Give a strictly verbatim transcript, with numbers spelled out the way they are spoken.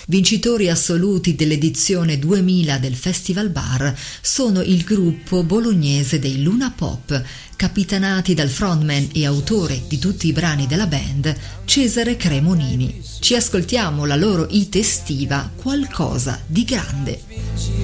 Vincitori assoluti dell'edizione duemila del Festival Bar sono il gruppo bolognese dei Luna Pop, capitanati dal frontman e autore di tutti i brani della band, Cesare Cremonini. Ci ascoltiamo la loro hit estiva Qualcosa di grande.